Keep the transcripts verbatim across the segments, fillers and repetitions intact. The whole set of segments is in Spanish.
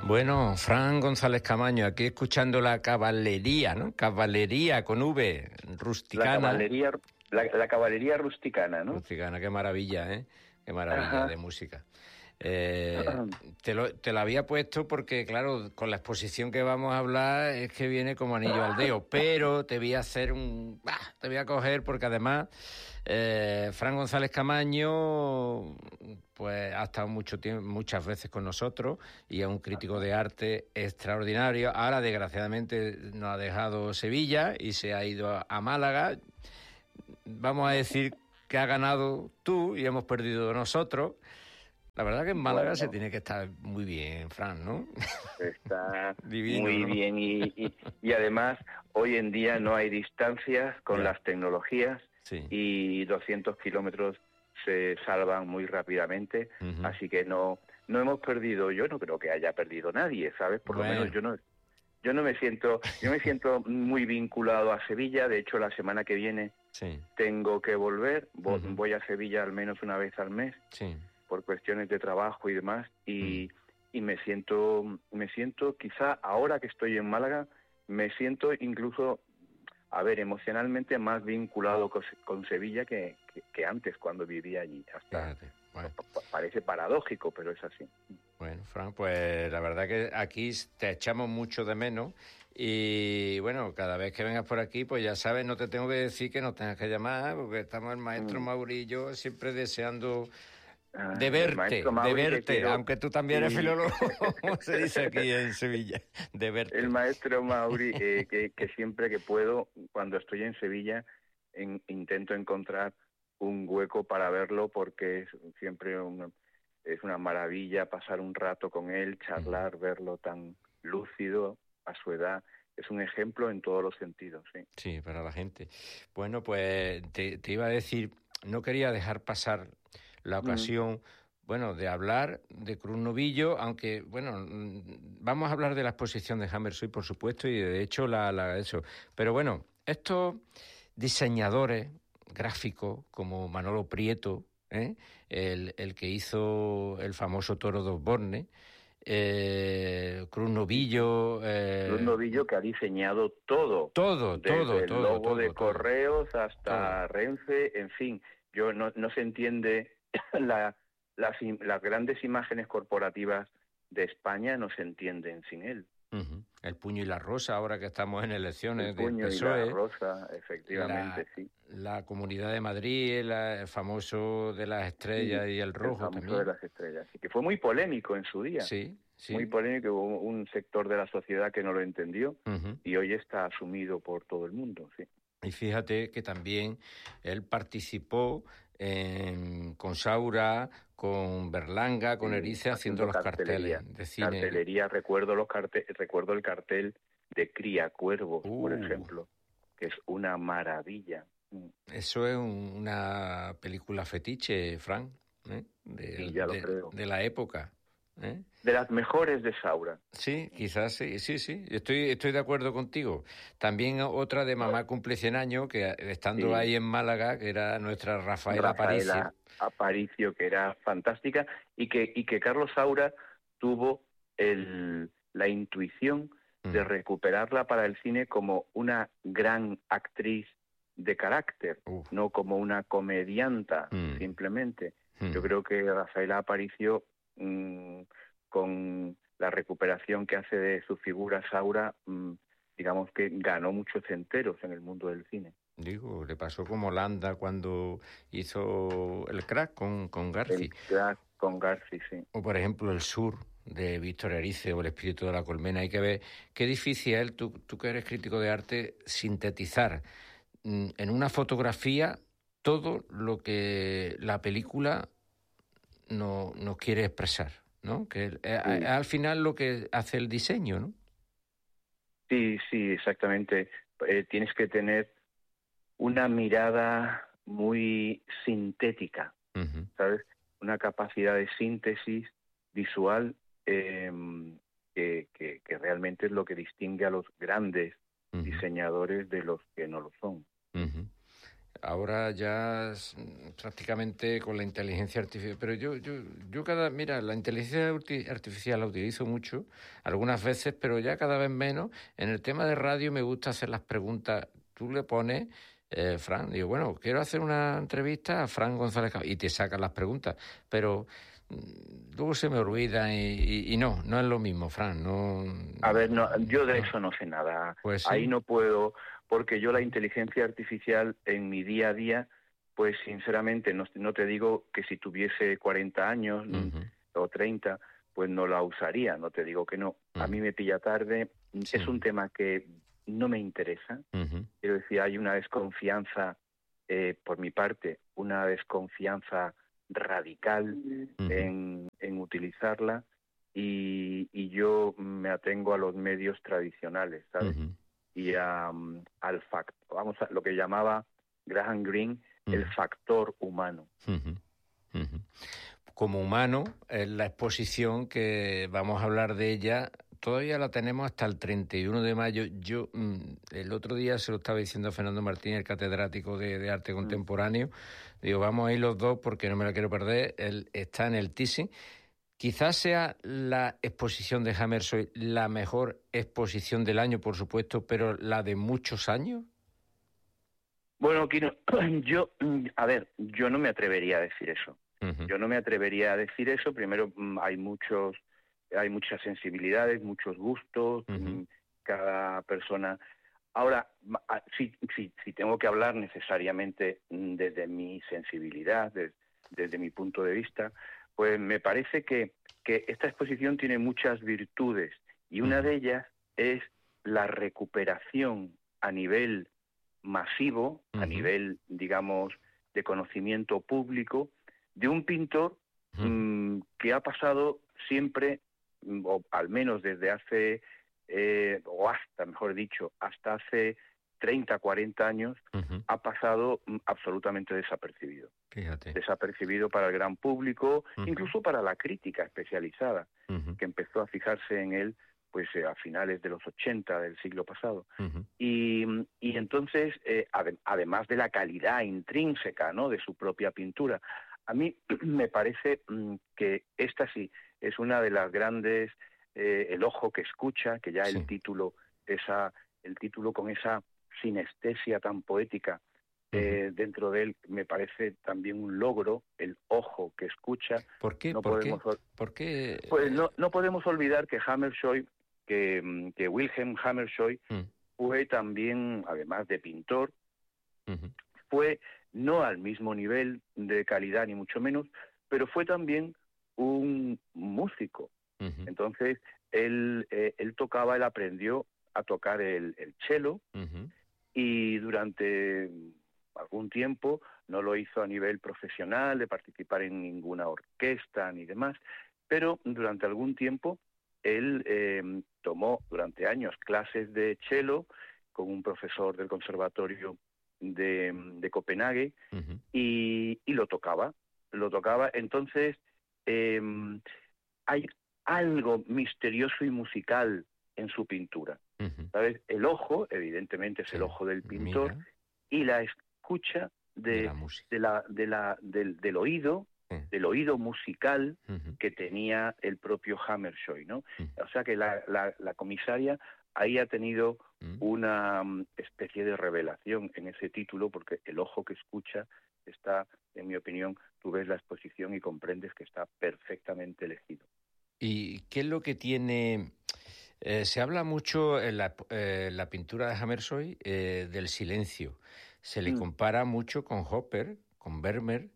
Bueno, Fran González Camaño, aquí escuchando la caballería, ¿no? Caballería con V, rusticana. La caballería, la, la caballería rusticana, ¿no? Rusticana, qué maravilla, ¿eh? Qué maravilla Ajá. de música. Eh, te, lo, te lo había puesto porque, claro, con la exposición que vamos a hablar es que viene como anillo al dedo, pero te voy a hacer un... Bah, te voy a coger porque además eh, Fran González Camaño pues ha estado mucho tiempo, muchas veces con nosotros y es un crítico de arte extraordinario. Ahora, desgraciadamente, nos ha dejado Sevilla y se ha ido a, a Málaga. Vamos a decir que ha ganado tú y hemos perdido nosotros. La verdad que en Málaga bueno, se tiene que estar muy bien, Fran, ¿no? Está Divino, muy ¿no? bien y, y, y además hoy en día no hay distancias con yeah. las tecnologías sí. y doscientos kilómetros se salvan muy rápidamente, uh-huh. así que no no hemos perdido, yo no creo que haya perdido nadie, ¿sabes? Por bueno. lo menos yo no yo no me siento yo me siento muy vinculado a Sevilla, de hecho la semana que viene sí. tengo que volver, voy, uh-huh. voy a Sevilla al menos una vez al mes. Sí. por cuestiones de trabajo y demás, y, mm. y me siento, me siento, quizá ahora que estoy en Málaga, me siento incluso, a ver, emocionalmente más vinculado con, con Sevilla que, que, que antes, cuando vivía allí. Hasta bueno. Parece paradójico, pero es así. Bueno, Fran, pues la verdad que aquí te echamos mucho de menos y bueno, cada vez que vengas por aquí, pues ya sabes, no te tengo que decir que nos tengas que llamar, porque estamos el maestro mm. Mauri y yo siempre deseando de verte, de verte, quiero... aunque tú también eres sí. filólogo, como se dice aquí en Sevilla, de verte. El maestro Mauri, eh, que, que siempre que puedo, cuando estoy en Sevilla, en, intento encontrar un hueco para verlo, porque es siempre una, es una maravilla pasar un rato con él, charlar, uh-huh. verlo tan lúcido a su edad. Es un ejemplo en todos los sentidos, sí. Sí, para la gente. Bueno, pues te, te iba a decir, no quería dejar pasar la ocasión, mm. bueno, de hablar de Cruz Novillo, aunque, bueno, vamos a hablar de la exposición de Hammershøi, por supuesto, y de hecho la, la eso. Pero bueno, estos diseñadores gráficos como Manolo Prieto, ¿eh? el, el que hizo el famoso Toro de Osborne, eh, Cruz Novillo... Eh, Cruz Novillo que ha diseñado todo. Todo, desde todo, el todo. logo todo, de todo, Correos hasta todo. Renfe, en fin. Yo no, no se entiende la, las, las grandes imágenes corporativas de España no se entienden sin él. Uh-huh. El puño y la rosa, ahora que estamos en elecciones el puño del P S O E. Y la rosa, efectivamente, la, sí. La Comunidad de Madrid, la, el famoso de las estrellas sí, y el rojo el famoso también. de las estrellas, sí, que fue muy polémico en su día. Sí, sí. Muy polémico, hubo un sector de la sociedad que no lo entendió uh-huh. y hoy está asumido por todo el mundo, sí. Y fíjate que también él participó en, con Saura, con Berlanga, con sí, Erice, haciendo, haciendo los carteles de cine. Cartelería, recuerdo los carte recuerdo el cartel de Cría Cuervos, uh. por ejemplo, que es una maravilla. Eso es un, una película fetiche, Fran, ¿eh? de, sí, ya lo de, creo. de la época. ¿Eh? De las mejores de Saura. Sí, quizás sí, sí, sí, estoy, estoy de acuerdo contigo. También otra de Mamá cumple cien años, que estando sí. ahí en Málaga, que era nuestra Rafaela, Rafaela Aparicio. Aparicio, que era fantástica, y que, y que Carlos Saura tuvo el, la intuición mm. de recuperarla para el cine como una gran actriz de carácter, Uf. no como una comedianta, mm. simplemente. Mm. Yo creo que Rafaela Aparicio... Mmm, con la recuperación que hace de su figura Saura, mmm, digamos que ganó muchos enteros en el mundo del cine. Digo, le pasó como Landa cuando hizo el Crack con, con Garci. El Crack con Garci, sí. O por ejemplo El Sur de Víctor Erice o El espíritu de la colmena. Hay que ver qué difícil es, tú, tú que eres crítico de arte, sintetizar mmm, en una fotografía todo lo que la película no, nos quiere expresar, ¿no? Que sí. es al final lo que hace el diseño, ¿no? Sí, sí, exactamente. Eh, tienes que tener una mirada muy sintética, uh-huh. ¿sabes? Una capacidad de síntesis visual eh, que, que, que realmente es lo que distingue a los grandes uh-huh. diseñadores de los que no lo son. Uh-huh. Ahora ya es, mm, prácticamente con la inteligencia artificial, pero yo, yo, yo cada, mira, la inteligencia arti- artificial la utilizo mucho, algunas veces, pero ya cada vez menos. En el tema de radio me gusta hacer las preguntas. Tú le pones, eh, Fran, digo, bueno, quiero hacer una entrevista a Fran González Caballero, y te sacan las preguntas, pero mm, luego se me olvida y, y- y no, no es lo mismo, Fran, no, A ver, no, yo de no. eso no sé nada. Pues Ahí sí. no puedo, porque yo la inteligencia artificial en mi día a día, pues sinceramente no, no te digo que si tuviese cuarenta años mm, Ujú, o treinta, pues no la usaría, no te digo que no. A ujú, mí me pilla tarde, es sí. un tema que no me interesa. Ujú, Quiero decir, hay una desconfianza, eh, por mi parte, una desconfianza radical ujú, en, en utilizarla y, y yo me atengo a los medios tradicionales, ¿sabes? ujú, Y a, mm, al fact, vamos a lo que llamaba Graham Greene el ujú, factor humano. ujú, ujú. Como humano, es la exposición que vamos a hablar de ella, todavía la tenemos hasta el treinta y uno de mayo. Yo mm, el otro día se lo estaba diciendo a Fernando Martín, el catedrático de, de arte Mm. contemporáneo, digo, vamos a ir los dos porque no me la quiero perder, él está en el Thyssen. Quizás sea la exposición de Hammershøi la mejor exposición del año, por supuesto, pero la de muchos años. Bueno, Kino, yo, mm, a ver, yo no me atrevería a decir eso. Ujú, Yo no me atrevería a decir eso. Primero, mm, hay muchos, hay muchas sensibilidades, muchos gustos, ujú, mm, cada persona. Ahora, ma- a- si, si, si tengo que hablar necesariamente mm, desde mi sensibilidad, des- desde mi punto de vista, pues me parece que, que esta exposición tiene muchas virtudes y una ujú, de ellas es la recuperación a nivel masivo, a ujú, nivel, digamos, de conocimiento público, de un pintor ujú, mmm, que ha pasado siempre, mm, o al menos desde hace, eh, o hasta, mejor dicho, hasta hace treinta, cuarenta años, ujú. ha pasado mm, absolutamente desapercibido. Fíjate. Desapercibido para el gran público, Ujú, incluso para la crítica especializada, ujú, que empezó a fijarse en él pues eh, a finales de los ochenta del siglo pasado. ujú. Y, y entonces, eh, ade- además de la calidad intrínseca, ¿no?, de su propia pintura, a mí me parece mm, que esta sí es una de las grandes, eh, el ojo que escucha, que ya el Sí. título, esa, el título con esa sinestesia tan poética Ujú. eh, dentro de él me parece también un logro, el ojo que escucha. ¿Por qué? No ¿Por qué? podemos, ol- ¿Por qué? pues eh, no, no podemos olvidar que Hammershøi, que, mm, que Wilhelm Hammershøi mm, fue también, además de pintor, ujú, fue no al mismo nivel de calidad ni mucho menos, pero fue también un músico. ujú, Entonces, él, eh, él tocaba, él aprendió a tocar el, el cello ujú, y durante algún tiempo no lo hizo a nivel profesional, de participar en ninguna orquesta ni demás, pero durante algún tiempo él eh, tomó durante años clases de cello con un profesor del conservatorio de, de Copenhague ujú, y, y lo tocaba, lo tocaba. Entonces, eh, hay algo misterioso y musical en su pintura. ujú. ¿Sabes? El ojo, evidentemente, es el Sí. ojo del pintor, Mira, y la escucha de la de, música. de la, de la, del, del oído, Sí. del oído musical Ujú, que tenía el propio Hammershøi, ¿no? ujú, O sea que la, la, la comisaria ahí ha tenido mm. una mm, especie de revelación en ese título, porque el ojo que escucha está, en mi opinión, tú ves la exposición y comprendes que está perfectamente elegido. ¿Y qué es lo que tiene? Eh, se habla mucho en la, eh, la pintura de Hammershøi eh, del silencio. Se le Mm. compara mucho con Hopper, con Vermeer.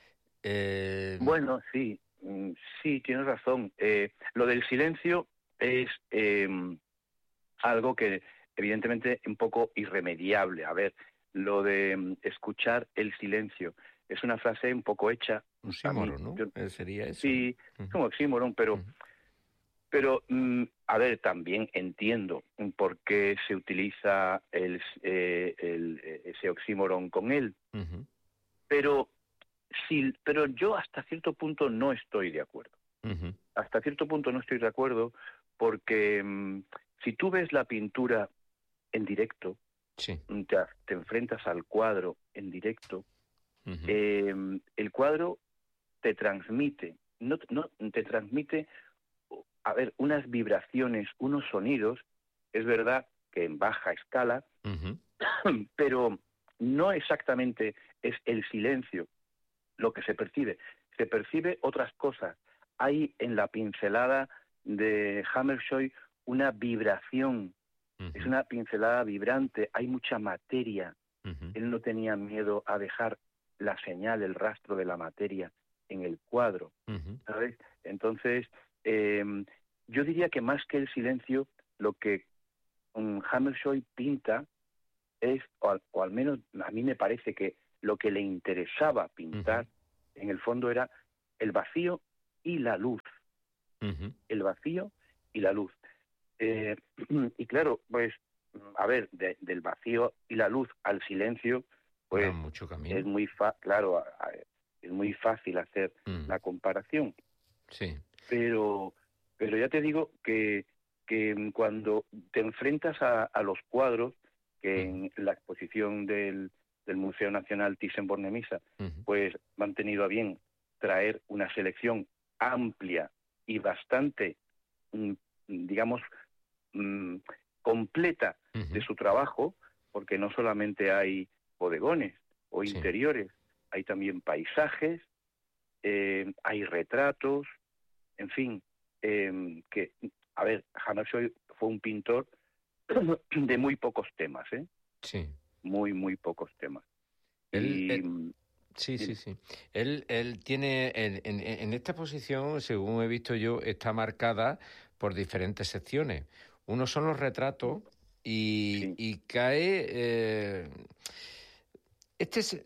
Eh, Bueno, sí, mm, sí, tienes razón. Eh, lo del silencio es eh, algo que evidentemente un poco irremediable. A ver, lo de mm, escuchar el silencio es una frase un poco hecha. A mí, Oxímoron, ¿no? yo, Eh, sería eso, ¿no? sí, es Ujú, como oxímoron, pero, ujú, pero mm, a ver, también entiendo por qué se utiliza el, eh, el, eh, ese oxímoron con él. ujú, Pero, sí, pero yo hasta cierto punto no estoy de acuerdo. ujú, Hasta cierto punto no estoy de acuerdo porque mmm, si tú ves la pintura en directo, Sí. te, te enfrentas al cuadro en directo, uh-huh. eh, el cuadro te transmite, no, no te transmite, a ver, unas vibraciones, unos sonidos, es verdad que en baja escala, uh-huh. pero no exactamente es el silencio lo que se percibe, se percibe otras cosas. Hay en la pincelada de Hammershøi una vibración, uh-huh. es una pincelada vibrante, hay mucha materia. Uh-huh. Él no tenía miedo a dejar la señal, el rastro de la materia en el cuadro, uh-huh. ¿sabes? Entonces, eh, yo diría que más que el silencio, lo que um, Hammershøi pinta es, o al, o al menos a mí me parece que lo que le interesaba pintar, uh-huh. en el fondo era el vacío y la luz. Uh-huh. El vacío y la luz. Eh, y claro, pues, a ver, de, del vacío y la luz al silencio, pues no, mucho camino. es muy fa- claro, es muy fácil hacer uh-huh. la comparación. Sí. Pero, pero ya te digo que, que cuando te enfrentas a, a los cuadros, que uh-huh. en la exposición del, del Museo Nacional Thyssen-Bornemisza, uh-huh. pues han tenido a bien traer una selección amplia y bastante, digamos, completa uh-huh. de su trabajo, porque no solamente hay bodegones o sí. interiores, hay también paisajes, eh, hay retratos, en fin, eh, que, a ver, Hammershøi fue un pintor de muy pocos temas, ¿eh? Sí. Muy, muy pocos temas. Él, y, él, sí, sí, sí. Él, él tiene, en, en, en esta exposición, según he visto yo, está marcada por diferentes secciones. Uno son los retratos y, sí. y cae... Eh, Este es,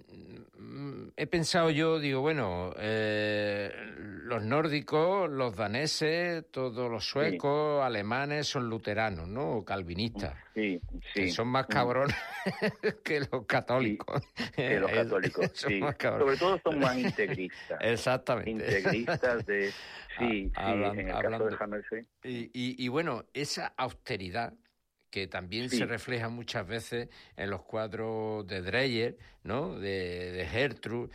he pensado yo, digo, bueno, eh, los nórdicos, los daneses, todos los suecos, sí. alemanes son luteranos, ¿no? O calvinistas. Sí, sí. Que son más cabrones mm. que los católicos. Sí, que los católicos, sí. Sobre todo son más integristas. Exactamente. Integristas de... Sí, a, sí, hablando, en el hablando. caso de Hammershøi. Y, y, y bueno, esa austeridad que también sí. se refleja muchas veces en los cuadros de Dreyer, ¿no? De, de Gertrude,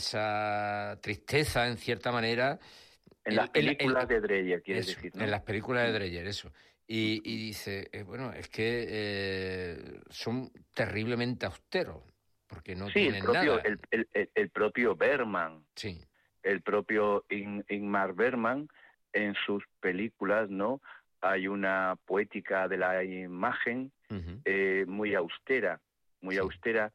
esa tristeza, en cierta manera. En el, las películas el, el, de Dreyer, quieres eso, decir, ¿no? En las películas de Dreyer, eso. Y, uh-huh. y dice, eh, bueno, es que eh, son terriblemente austeros, porque no sí, tienen el propio, nada. El, el, el propio Bergman, sí. el propio In, Ingmar Bergman, en sus películas, ¿no? Hay una poética de la imagen uh-huh. eh, muy austera, muy sí. austera,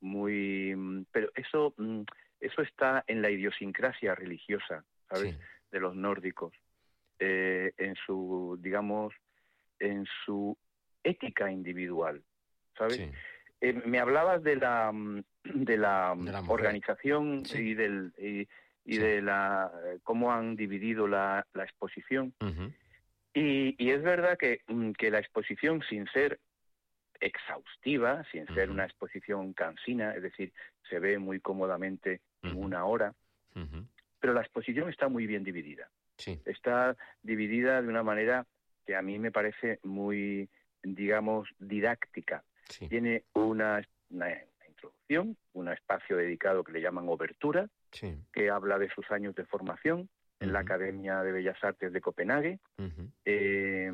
muy... Pero eso, eso está en la idiosincrasia religiosa, ¿sabes? Sí. De los nórdicos, eh, en su, digamos, en su ética individual, ¿sabes? Sí. Eh, me hablabas de la, de la, de la organización sí. y del y, y sí. de la cómo han dividido la, la exposición. Uh-huh. Y, y es verdad que, que la exposición, sin ser exhaustiva, sin ser uh-huh. una exposición cansina, es decir, se ve muy cómodamente uh-huh. en una hora, uh-huh. pero la exposición está muy bien dividida. Sí. Está dividida de una manera que a mí me parece muy, digamos, didáctica. Sí. Tiene una, una, una introducción, un espacio dedicado que le llaman Obertura, sí. que habla de sus años de formación en uh-huh. la Academia de Bellas Artes de Copenhague, uh-huh. eh,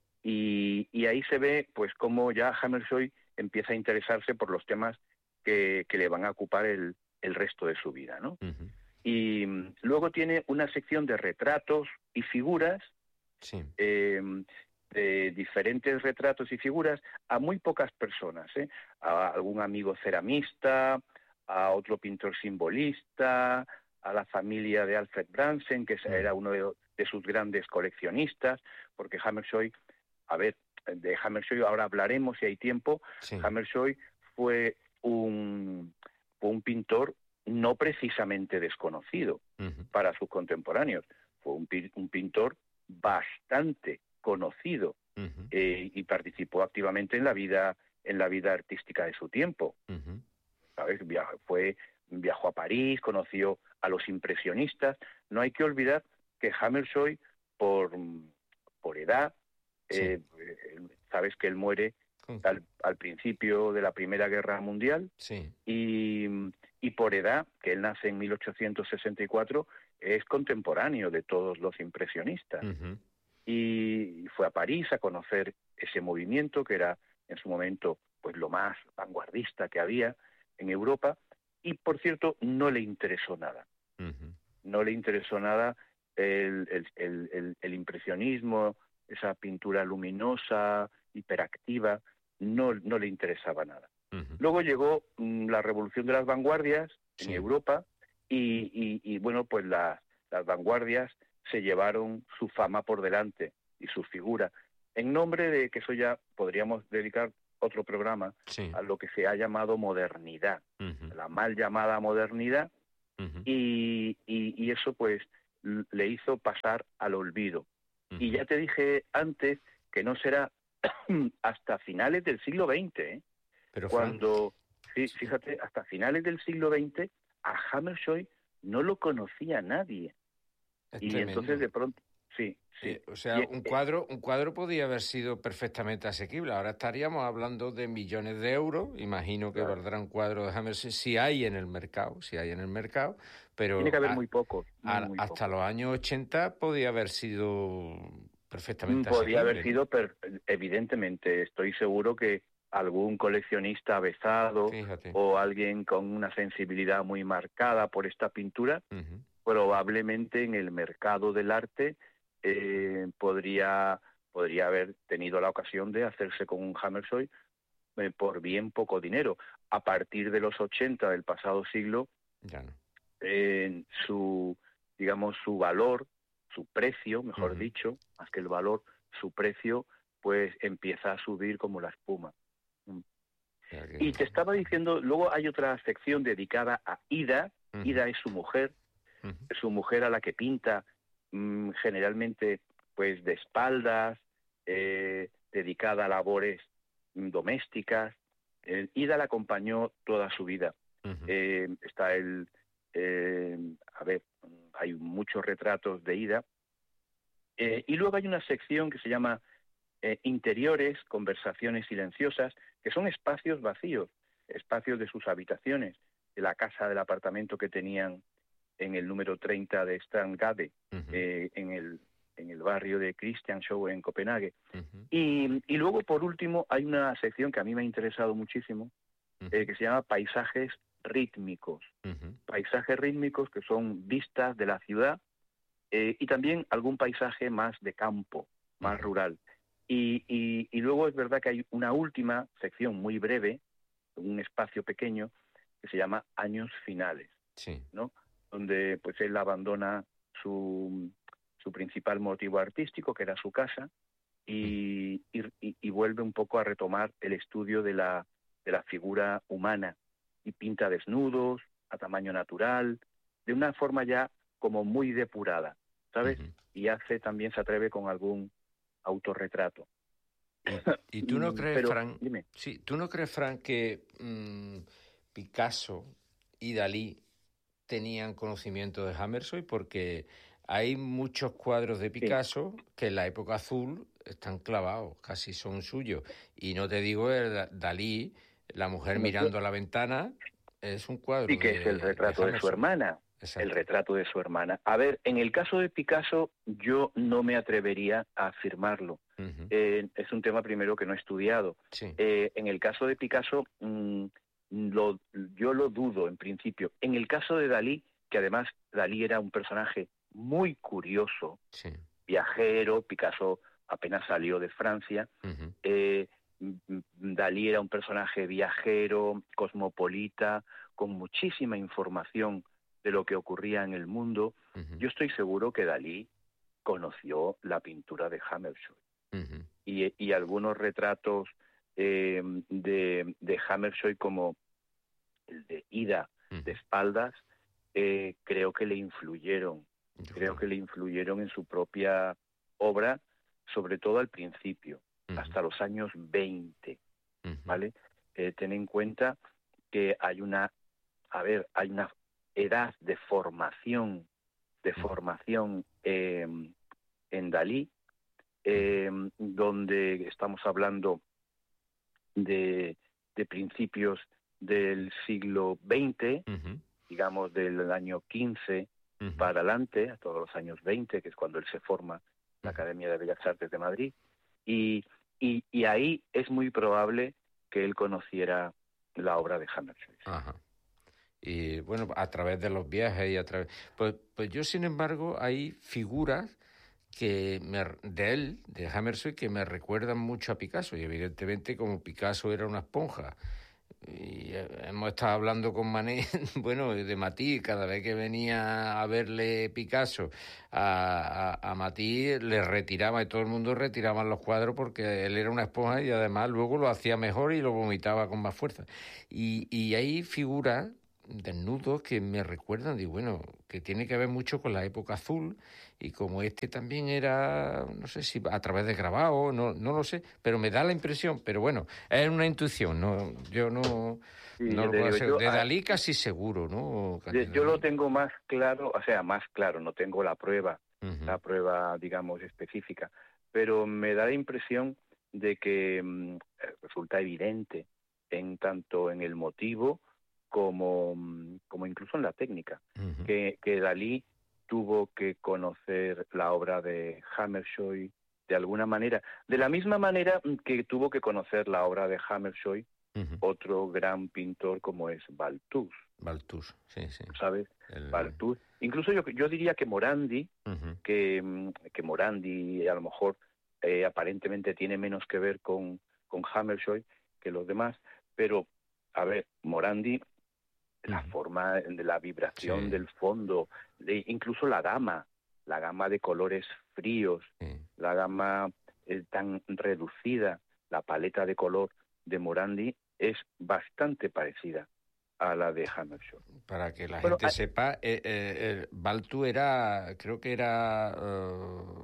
y, y ahí se ve pues cómo ya Hammershøi empieza a interesarse por los temas que, que le van a ocupar el, el resto de su vida, ¿no? Uh-huh. Y um, luego tiene una sección de retratos y figuras, sí. eh, de diferentes retratos y figuras a muy pocas personas, ¿eh? A algún amigo ceramista, a otro pintor simbolista, a la familia de Alfred Brandsen, que era uno de, de sus grandes coleccionistas, porque Hammershøi, a ver, de Hammershøi ahora hablaremos si hay tiempo, sí. Hammershøi fue un, fue un pintor no precisamente desconocido uh-huh. para sus contemporáneos, fue un, un pintor bastante conocido uh-huh. eh, y participó activamente en la vida en la vida artística de su tiempo. Uh-huh. ¿Sabes? Viajó, fue, viajó a París, conoció a los impresionistas. No hay que olvidar que Hammershøi, por, por edad, sí. eh, sabes que él muere al, al principio de la Primera Guerra Mundial, sí. y, y por edad, que él nace en mil ochocientos sesenta y cuatro, es contemporáneo de todos los impresionistas. Uh-huh. Y fue a París a conocer ese movimiento que era en su momento pues lo más vanguardista que había en Europa, y por cierto no le interesó nada. Uh-huh. No le interesó nada el, el, el, el, el impresionismo, esa pintura luminosa, hiperactiva, no, no le interesaba nada. Uh-huh. Luego llegó mmm, la revolución de las vanguardias en sí. Europa, y, y, y bueno, pues la, las vanguardias se llevaron su fama por delante y su figura, en nombre de que eso ya podríamos dedicar otro programa sí. a lo que se ha llamado modernidad, uh-huh. la mal llamada modernidad, uh-huh. y, y, y eso pues le hizo pasar al olvido. Uh-huh. Y ya te dije antes que no será hasta finales del siglo veinte, ¿eh? Pero cuando, sí, fíjate, hasta finales del siglo veinte a Hammershøi no lo conocía nadie. Es y tremendo. Entonces de pronto, sí, sí. Eh, o sea, y, un cuadro, un cuadro podía haber sido perfectamente asequible. Ahora estaríamos hablando de millones de euros. Imagino que claro. valdrá un cuadro de Hammershøi si hay en el mercado, si hay en el mercado. Pero tiene que haber a, muy pocos. Muy, a, muy hasta pocos. los años ochenta podía haber sido perfectamente podía asequible. Podía haber sido, per, evidentemente, estoy seguro que algún coleccionista avezado Fíjate. o alguien con una sensibilidad muy marcada por esta pintura, uh-huh. probablemente en el mercado del arte eh, podría, podría haber tenido la ocasión de hacerse con un Hammershøi eh, por bien poco dinero. A partir de los ochenta del pasado siglo, ya no. eh, su, digamos, su valor, su precio, mejor uh-huh. dicho, más que el valor, su precio, pues empieza a subir como la espuma. Que... Y te estaba diciendo, luego hay otra sección dedicada a Ida. Uh-huh. Ida es su mujer, uh-huh. su mujer a la que pinta mmm, generalmente pues de espaldas, eh, dedicada a labores mmm, domésticas. Eh, Ida la acompañó toda su vida. Uh-huh. Eh, está el, eh, a ver, hay muchos retratos de Ida. Eh, y luego hay una sección que se llama eh, Interiores, conversaciones silenciosas, que son espacios vacíos, espacios de sus habitaciones, de la casa, del apartamento que tenían en el número treinta de Strandgade, uh-huh. eh, en el en el barrio de Christianshavn en Copenhague. Uh-huh. Y, y luego, por último, hay una sección que a mí me ha interesado muchísimo, uh-huh. eh, que se llama Paisajes rítmicos. Uh-huh. Paisajes rítmicos que son vistas de la ciudad eh, y también algún paisaje más de campo, más uh-huh. rural. Y, y, y luego es verdad que hay una última sección muy breve, un espacio pequeño, que se llama Años Finales, sí. ¿no? Donde pues él abandona su, su principal motivo artístico, que era su casa, y, uh-huh. y, y vuelve un poco a retomar el estudio de la, de la figura humana, y pinta desnudos, a tamaño natural, de una forma ya como muy depurada, ¿sabes? Uh-huh. Y hace, también se atreve con algún autorretrato. ¿Y, y tú no crees, Pero, Fran, dime. Sí, tú no crees, Fran, que mmm, Picasso y Dalí tenían conocimiento de Hammershøi? Porque hay muchos cuadros de Picasso sí. que en la época azul están clavados, casi son suyos. Y no te digo el Dalí, la mujer mirando a la ventana, es un cuadro sí, que de, es el retrato de, de su hermana. Exacto. El retrato de su hermana. A ver, en el caso de Picasso, yo no me atrevería a afirmarlo. Uh-huh. Eh, es un tema primero que no he estudiado. Sí. Eh, en el caso de Picasso, mmm, lo, yo lo dudo en principio. En el caso de Dalí, que además Dalí era un personaje muy curioso, sí. viajero, Picasso apenas salió de Francia, uh-huh. eh, Dalí era un personaje viajero, cosmopolita, con muchísima información de lo que ocurría en el mundo. Uh-huh. Yo estoy seguro que Dalí conoció la pintura de Hammershøi. Uh-huh. y, y algunos retratos eh, de, de Hammershøi, como el de Ida, uh-huh. de espaldas, eh, creo que le influyeron, uh-huh. creo que le influyeron en su propia obra, sobre todo al principio, uh-huh. hasta los años veinte, uh-huh. ¿vale? Eh, ten en cuenta que hay una, a ver, hay una edad de formación, de uh-huh. formación eh, en Dalí, eh, donde estamos hablando de, de principios del siglo veinte, uh-huh. digamos del año quince uh-huh. para adelante, a todos los años veinte, que es cuando él se forma la Academia de Bellas Artes de Madrid, y, y, y ahí es muy probable que él conociera la obra de Hammershøi. Ajá. Y bueno, a través de los viajes y a través... Pues, pues yo, sin embargo, hay figuras que me, de él, de Hammershøi, que me recuerdan mucho a Picasso, y evidentemente como Picasso era una esponja, y hemos estado hablando con Manet, bueno, de Matisse, cada vez que venía a verle Picasso a, a, a Matisse, le retiraba, y todo el mundo retiraba los cuadros porque él era una esponja y además luego lo hacía mejor y lo vomitaba con más fuerza. Y, y hay figuras, desnudos, que me recuerdan, digo, bueno, que tiene que ver mucho con la época azul, y como este también era, no sé si a través de grabado, no, no lo sé, pero me da la impresión, pero bueno, es una intuición, no, yo no, sí, no lo puedo hacer. Yo, de Dalí casi seguro, ¿no? Yo, yo lo tengo más claro, o sea, más claro, no tengo la prueba, uh-huh. la prueba, digamos, específica, pero me da la impresión de que mmm, resulta evidente en tanto en el motivo como, como incluso en la técnica, uh-huh. que, que Dalí tuvo que conocer la obra de Hammershøi de alguna manera, de la misma manera que tuvo que conocer la obra de Hammershøi uh-huh. otro gran pintor como es Balthus. Balthus, sí, sí. ¿Sabes? El... Balthus. Incluso yo, yo diría que Morandi, uh-huh. que, que Morandi a lo mejor eh, aparentemente tiene menos que ver con, con Hammershøi que los demás, pero, a ver, Morandi... la uh-huh. forma de la vibración sí. del fondo, de incluso la gama, la gama de colores fríos, sí. la gama eh, tan reducida, la paleta de color de Morandi es bastante parecida a la de Hammershøi. Para que la bueno, gente a... sepa, eh, eh, Balthus era, creo que era... Uh...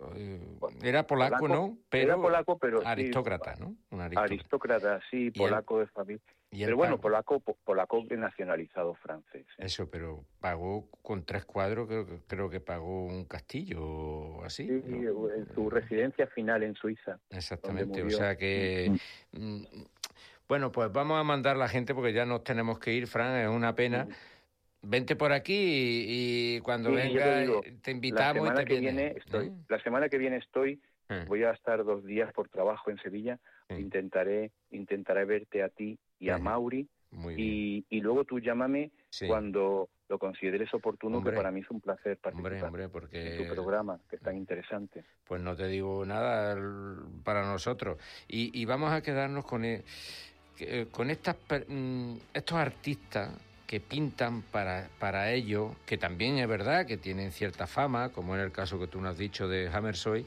Era polaco, polaco, ¿no? Pero era polaco, pero aristócrata, sí, ¿no? Un aristócrata. aristócrata, sí, polaco el, de familia. Pero bueno, polaco, polaco nacionalizado francés. ¿eh? Eso, pero pagó con tres cuadros, creo, creo que pagó un castillo o así. Sí, ¿no? En su residencia final en Suiza. Exactamente, o sea que... Mm, bueno, pues vamos a mandar a la gente porque ya nos tenemos que ir, Fran, es una pena. Sí. Vente por aquí y, y cuando sí, venga te, digo, te invitamos. La semana y te que viene, viene estoy. ¿eh? La semana que viene estoy. ¿Eh? Voy a estar dos días por trabajo en Sevilla. ¿Eh? Intentaré, intentaré verte a ti y a Mauri. Muy y, y luego tú llámame sí. cuando lo consideres oportuno, hombre, que para mí es un placer participar hombre, hombre, porque... en tu programa, que es tan interesante. Pues no te digo nada para nosotros. Y, y vamos a quedarnos con, el, con estas, estos artistas que pintan para, para ellos, que también es verdad que tienen cierta fama, como en el caso que tú nos has dicho de Hammershøi,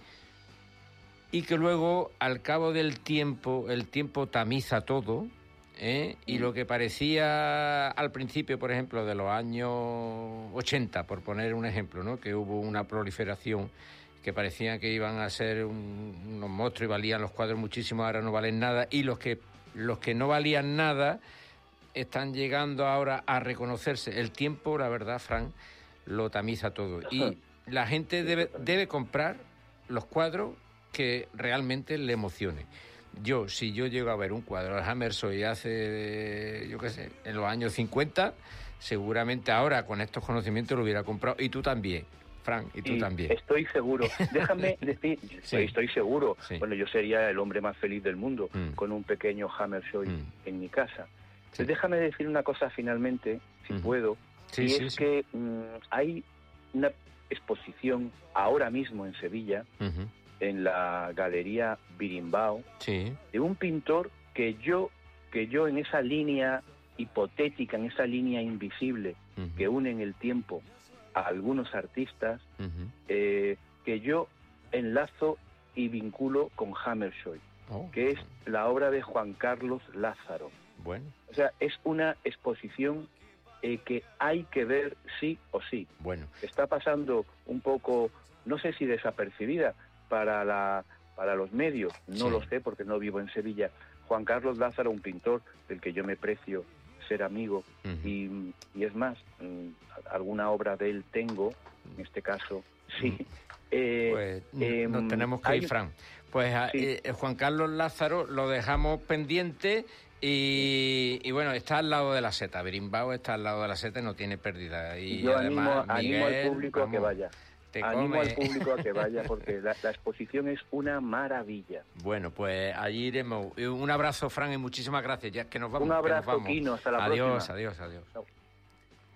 y que luego, al cabo del tiempo, el tiempo tamiza todo, ¿eh? Y lo que parecía al principio, por ejemplo, de los años ochenta, por poner un ejemplo, ¿no? Que hubo una proliferación, que parecían que iban a ser un, unos monstruos y valían los cuadros muchísimo, ahora no valen nada, y los que, los que no valían nada están llegando ahora a reconocerse. El tiempo, la verdad, Fran, lo tamiza todo. Y la gente debe, debe comprar los cuadros que realmente le emocione. Yo, si yo llego a ver un cuadro de Hammershøi hace, yo qué sé, en los años cincuenta, seguramente ahora con estos conocimientos lo hubiera comprado. Y tú también, Fran, y tú sí, también. Estoy seguro. Déjame decir, sí. estoy seguro. Sí. Bueno, yo sería el hombre más feliz del mundo mm. con un pequeño Hammershøi mm. en mi casa. Sí. Déjame decir una cosa finalmente, si uh-huh. puedo, sí, y sí, es sí. que mmm, hay una exposición ahora mismo en Sevilla, uh-huh. en la Galería Birimbao, sí. de un pintor que yo, que yo en esa línea hipotética, en esa línea invisible uh-huh. que une en el tiempo a algunos artistas, uh-huh. eh, que yo enlazo y vinculo con Hammershøi, oh. que es la obra de Juan Carlos Lázaro. Bueno. O sea, es una exposición eh, que hay que ver sí o sí. Bueno. Está pasando un poco, no sé si desapercibida para la para los medios, no sí. lo sé porque no vivo en Sevilla. Juan Carlos Lázaro, un pintor del que yo me precio ser amigo, uh-huh. y, y es más, alguna obra de él tengo, en este caso, sí. Uh-huh. Eh, pues eh, nos tenemos que hay... ir, Fran. Pues sí. eh, Juan Carlos Lázaro lo dejamos pendiente y, y bueno, está al lado de la Seta. Berimbau está al lado de la Seta y no tiene pérdida. Y yo además, animo, Miguel, animo al público vamos, a que vaya. Animo come... al público a que vaya porque la, la exposición es una maravilla. Bueno, pues allí iremos. Un abrazo, Fran, y muchísimas gracias. Ya que nos vamos. Un abrazo, que nos vamos. Quino. Hasta la adiós, próxima. Adiós, adiós, adiós.